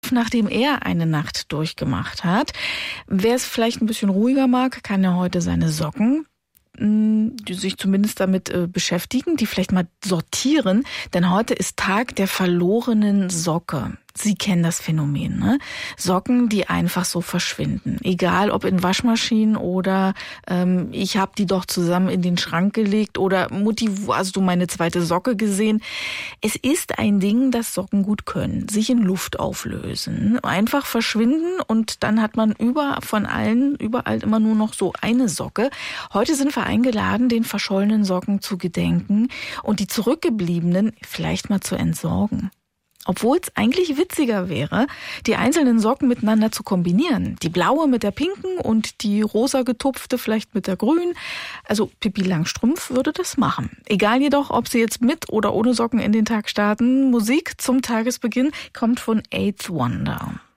auf, nachdem er eine Nacht durchgemacht hat. Wer es vielleicht ein bisschen ruhiger mag, kann ja heute seine Socken die sich zumindest damit beschäftigen, die vielleicht mal sortieren, denn heute ist Tag der verlorenen Socke. Sie kennen das Phänomen, ne? Socken, die einfach so verschwinden. Egal ob in Waschmaschinen oder ich habe die doch zusammen in den Schrank gelegt oder Mutti, wo hast du meine zweite Socke gesehen? Es ist ein Ding, das Socken gut können. Sich in Luft auflösen. Einfach verschwinden und dann hat man überall immer nur noch so eine Socke. Heute sind wir eingeladen, den verschollenen Socken zu gedenken und die zurückgebliebenen vielleicht mal zu entsorgen. Obwohl es eigentlich witziger wäre, die einzelnen Socken miteinander zu kombinieren. Die blaue mit der pinken und die rosa getupfte vielleicht mit der grünen. Also Pippi Langstrumpf würde das machen. Egal jedoch, ob sie jetzt mit oder ohne Socken in den Tag starten. Musik zum Tagesbeginn kommt von Eighth Wonder.